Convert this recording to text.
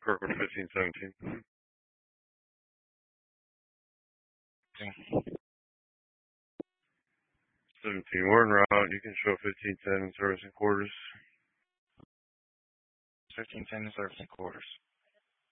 Kirkwood 1517. 17, we're en route. You can show 1510 in service and quarters. 1510 in service and quarters.